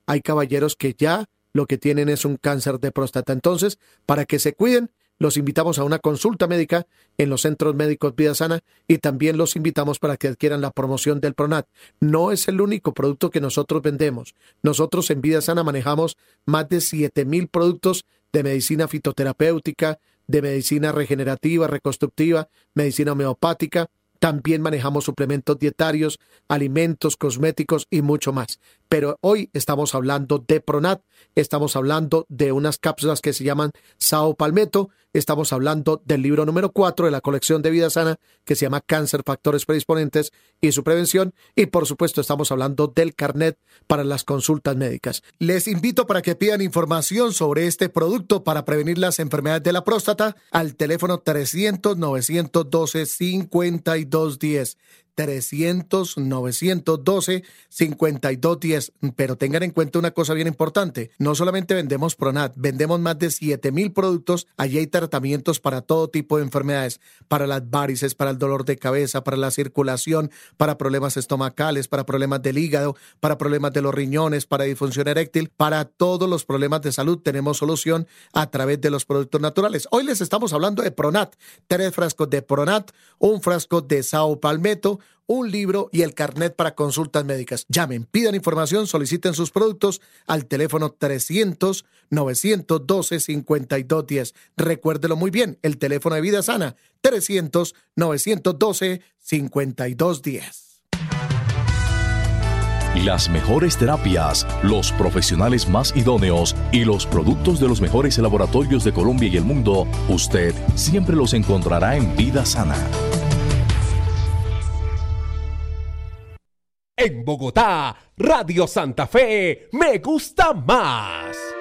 hay caballeros que ya lo que tienen es un cáncer de próstata. Entonces, para que se cuiden, los invitamos a una consulta médica en los centros médicos Vida Sana y también los invitamos para que adquieran la promoción del Pronat. No es el único producto que nosotros vendemos. Nosotros en Vida Sana manejamos más de 7,000 productos de medicina fitoterapéutica, de medicina regenerativa, reconstructiva, medicina homeopática. También manejamos suplementos dietarios, alimentos, cosméticos y mucho más. Pero hoy estamos hablando de Pronat, estamos hablando de unas cápsulas que se llaman Sao Palmetto, estamos hablando del libro número 4 de la colección de Vida Sana, que se llama Cáncer, Factores Predisponentes y su Prevención, y por supuesto estamos hablando del carnet para las consultas médicas. Les invito para que pidan información sobre este producto para prevenir las enfermedades de la próstata al teléfono 300-912-5210. 300-912-5210. Pero tengan en cuenta una cosa bien importante. No solamente vendemos Pronat, vendemos más de 7,000 productos. Allí hay tratamientos para todo tipo de enfermedades. Para las varices, para el dolor de cabeza, para la circulación, para problemas estomacales, para problemas del hígado, para problemas de los riñones, para disfunción eréctil. Para todos los problemas de salud tenemos solución a través de los productos naturales. Hoy les estamos hablando de Pronat. 3 frascos de Pronat, un frasco de Sao Palmetto, un libro y el carnet para consultas médicas. Llamen, pidan información, soliciten sus productos al teléfono 300-912-5210. Recuérdelo muy bien, el teléfono de Vida Sana, 300-912-5210. Las mejores terapias, los profesionales más idóneos y los productos de los mejores laboratorios de Colombia y el mundo, usted siempre los encontrará en Vida Sana. En Bogotá, Radio Santa Fe, me gusta más.